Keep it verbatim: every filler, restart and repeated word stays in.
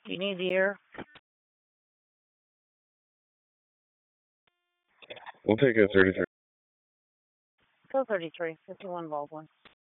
Do you need the air? We'll take a thirty-three. Go thirty-three. fifty-one Baldwin.